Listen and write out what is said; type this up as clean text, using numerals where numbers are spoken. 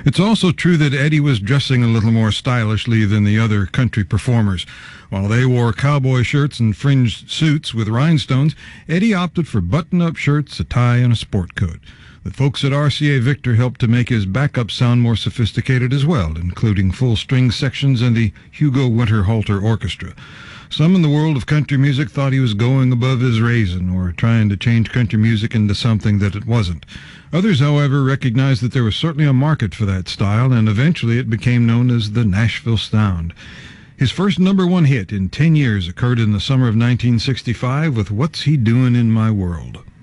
It's also true that Eddie was dressing a little more stylishly than the other country performers. While they wore cowboy shirts and fringed suits with rhinestones, Eddie opted for button-up shirts, a tie, and a sport coat. The folks at RCA Victor helped to make his backup sound more sophisticated as well, including full string sections and the Hugo Winterhalter Orchestra. Some in the world of country music thought he was going above his raisin or trying to change country music into something that it wasn't. Others, however, recognized that there was certainly a market for that style, and eventually it became known as the Nashville Sound. His first #1 hit in 10 years occurred in the summer of 1965 with What's He Doin' in My World?